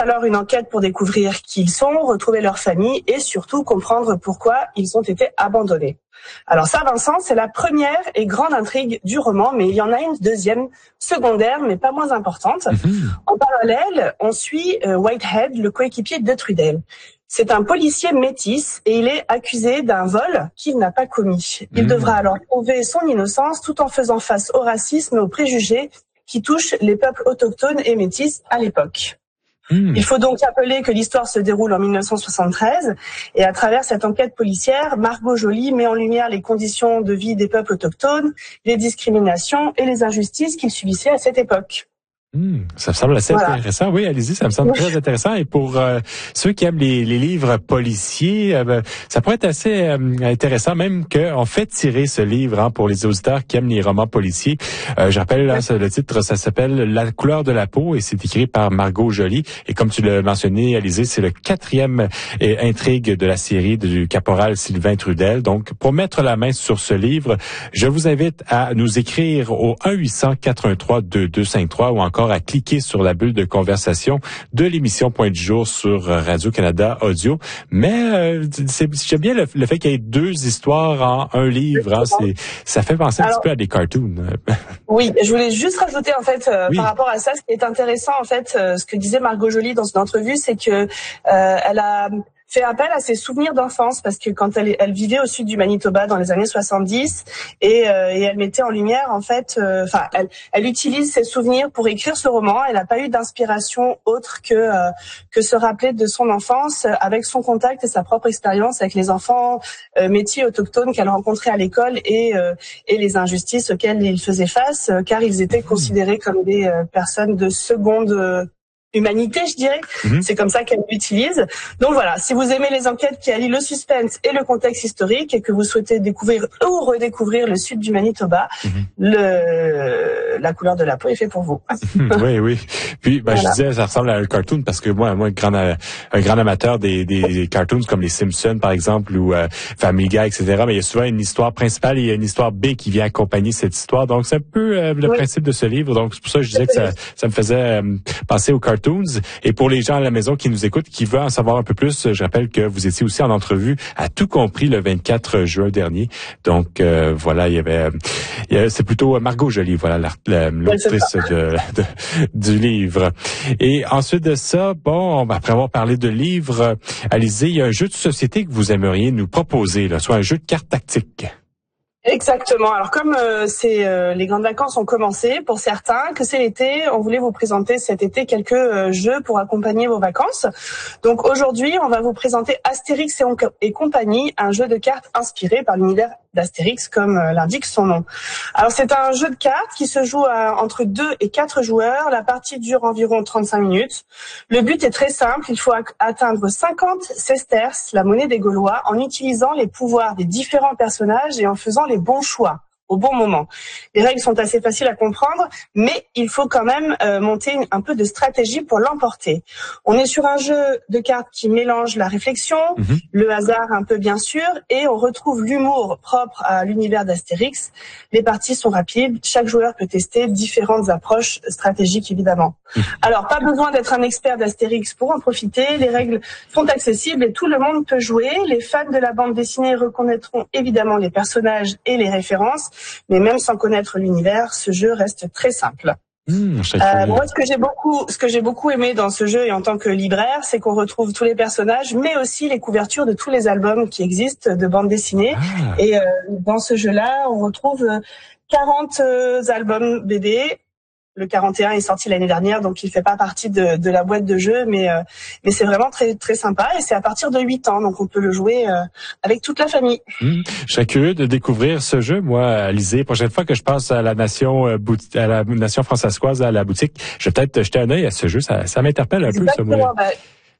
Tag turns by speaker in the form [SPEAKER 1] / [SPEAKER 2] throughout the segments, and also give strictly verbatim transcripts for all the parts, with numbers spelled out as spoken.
[SPEAKER 1] alors une enquête pour découvrir qui ils sont, retrouver leur famille et surtout comprendre pourquoi ils ont été abandonnés. Alors ça, Vincent, c'est la première et grande intrigue du roman, mais il y en a une deuxième, secondaire, mais pas moins importante. Mmh. En parallèle, on suit euh, Whitehead, le coéquipier de Trudel. C'est un policier métis et il est accusé d'un vol qu'il n'a pas commis. Il mmh. devra alors prouver son innocence tout en faisant face au racisme et aux préjugés qui touchent les peuples autochtones et métis à l'époque. Mmh. Il faut donc rappeler que l'histoire se déroule en mille neuf cent soixante-treize et à travers cette enquête policière, Margot Joly met en lumière les conditions de vie des peuples autochtones, les discriminations et les injustices qu'ils subissaient à cette époque.
[SPEAKER 2] Mmh, ça me semble assez voilà. intéressant. Oui, allez-y, ça me semble très intéressant. Et pour euh, ceux qui aiment les, les livres policiers, euh, ça pourrait être assez euh, intéressant, même qu'on fait tirer ce livre hein, pour les auditeurs qui aiment les romans policiers. Euh, je rappelle, là, le titre, ça s'appelle La couleur de la peau et c'est écrit par Margot Joly. Et comme tu l'as mentionné, Alizée, c'est le quatrième euh, intrigue de la série du caporal Sylvain Trudel. Donc, pour mettre la main sur ce livre, je vous invite à nous écrire au un huit cents quatre un trois deux deux cinq trois ou encore à cliquer sur la bulle de conversation de l'émission Point du jour sur Radio-Canada Audio. Mais euh, c'est, j'aime bien le, le fait qu'il y ait deux histoires en un livre. Hein, c'est, ça fait penser un Alors, petit peu à des cartoons.
[SPEAKER 1] Oui, je voulais juste rajouter en fait euh, oui. par rapport à ça, ce qui est intéressant en fait, euh, ce que disait Margot Joly dans une entrevue, c'est que euh, elle a fait appel à ses souvenirs d'enfance parce que quand elle, elle vivait au sud du Manitoba dans les années soixante-dix et, euh, et elle mettait en lumière en fait, enfin euh, elle, elle utilise ses souvenirs pour écrire ce roman. Elle n'a pas eu d'inspiration autre que euh, que se rappeler de son enfance avec son contact et sa propre expérience avec les enfants euh, métis autochtones qu'elle rencontrait à l'école et euh, et les injustices auxquelles ils faisaient face euh, car ils étaient considérés comme des euh, personnes de seconde euh, humanité, je dirais. Mmh. C'est comme ça qu'elle l'utilise. Donc voilà, si vous aimez les enquêtes qui allient le suspense et le contexte historique et que vous souhaitez découvrir ou redécouvrir le sud du Manitoba, mmh. le la couleur de la peau est fait pour vous.
[SPEAKER 2] oui, oui. Puis ben, voilà. Je disais, ça ressemble à un cartoon parce que moi, moi, grand, un grand amateur des, des cartoons comme les Simpsons par exemple ou euh, Family Guy, et cetera. Mais il y a souvent une histoire principale et il y a une histoire B qui vient accompagner cette histoire. Donc c'est un peu euh, le oui. principe de ce livre. Donc c'est pour ça que je disais que ça, ça me faisait euh, penser au cartoon. Et pour les gens à la maison qui nous écoutent, qui veulent en savoir un peu plus, je rappelle que vous étiez aussi en entrevue à Tout compris le vingt-quatre juin dernier. Donc euh, voilà, il y avait, il y avait c'est plutôt Margot Joly, voilà l'autrice de, de, du livre. Et ensuite de ça, bon, après avoir parlé de livres, Alizée, il y a un jeu de société que vous aimeriez nous proposer, là, soit un jeu de cartes tactiques.
[SPEAKER 1] Exactement. Alors comme euh, c'est euh, les grandes vacances ont commencé pour certains, que c'est l'été, on voulait vous présenter cet été quelques euh, jeux pour accompagner vos vacances. Donc aujourd'hui, on va vous présenter Astérix et, on- et compagnie, un jeu de cartes inspiré par l'univers d'Astérix, comme euh, l'indique son nom. Alors c'est un jeu de cartes qui se joue à, entre deux et quatre joueurs. La partie dure environ trente-cinq minutes. Le but est très simple, il faut ac- atteindre cinquante sesterces, la monnaie des Gaulois, en utilisant les pouvoirs des différents personnages et en faisant les bons choix au bon moment. Les règles sont assez faciles à comprendre, mais il faut quand même euh, monter une, un peu de stratégie pour l'emporter. On est sur un jeu de cartes qui mélange la réflexion, mmh. le hasard un peu bien sûr, et on retrouve l'humour propre à l'univers d'Astérix. Les parties sont rapides, chaque joueur peut tester différentes approches stratégiques évidemment. Mmh. Alors, pas besoin d'être un expert d'Astérix pour en profiter, les règles sont accessibles et tout le monde peut jouer. Les fans de la bande dessinée reconnaîtront évidemment les personnages et les références, mais même sans connaître l'univers, ce jeu reste très simple.
[SPEAKER 2] Mmh,
[SPEAKER 1] euh, moi, ce que j'ai beaucoup, ce que j'ai beaucoup aimé dans ce jeu et en tant que libraire, c'est qu'on retrouve tous les personnages, mais aussi les couvertures de tous les albums qui existent de bande dessinée. Ah. Et euh, dans ce jeu-là, on retrouve quarante euh, albums B D. Le quarante et un est sorti l'année dernière, donc il fait pas partie de, de la boîte de jeu, mais euh, mais c'est vraiment très très sympa et c'est à partir de huit ans, donc on peut le jouer euh, avec toute la famille.
[SPEAKER 2] Mmh. Je serais curieux de découvrir ce jeu, moi, Alizée. Prochaine fois que je passe à la nation euh, bout- à la nation françaiscoise à la boutique, je vais peut-être jeter un œil à ce jeu. Ça, ça m'interpelle un
[SPEAKER 1] Exactement,
[SPEAKER 2] peu, ça. Moi.
[SPEAKER 1] Bah,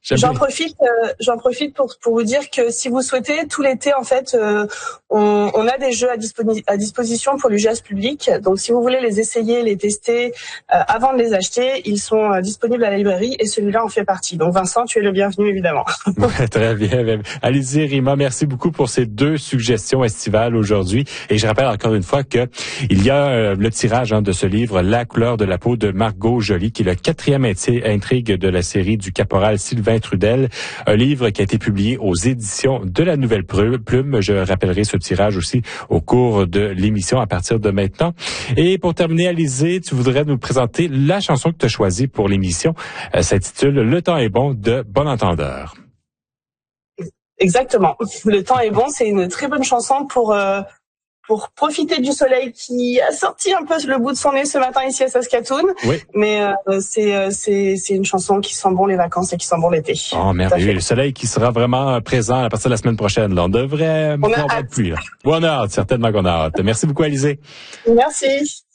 [SPEAKER 1] J'en profite, euh, j'en profite pour pour vous dire que si vous souhaitez, tout l'été en fait, euh, on, on a des jeux à, dispo- à disposition pour l'U G A S public. Donc si vous voulez les essayer, les tester euh, avant de les acheter, ils sont euh, disponibles à la librairie et celui-là en fait partie. Donc Vincent, tu es le bienvenu évidemment.
[SPEAKER 2] Ouais, très bien. Allez-y, Rima, merci beaucoup pour ces deux suggestions estivales aujourd'hui. Et je rappelle encore une fois que il y a euh, le tirage hein, de ce livre, La couleur de la peau de Margot Joly, qui est le quatrième intrigue de la série du caporal Sylvain Trudel, un livre qui a été publié aux éditions de la Nouvelle Plume. Je rappellerai ce tirage aussi au cours de l'émission à partir de maintenant. Et pour terminer, Alizée, tu voudrais nous présenter la chanson que tu as choisie pour l'émission. Elle s'intitule Le temps est bon de Bon Entendeur.
[SPEAKER 1] Exactement. Le temps est bon, c'est une très bonne chanson pour euh, pour profiter du soleil qui a sorti un peu le bout de son nez ce matin ici à Saskatoon. Oui. Mais euh, c'est c'est c'est une chanson qui sent bon les vacances et qui sent bon l'été.
[SPEAKER 2] Oh merveilleux, le soleil qui sera vraiment présent à partir de la semaine prochaine. Là. On devrait
[SPEAKER 1] on a hâte.
[SPEAKER 2] Plus, là. On a hâte, certainement qu'on a hâte. Merci beaucoup, Alizée.
[SPEAKER 1] Merci.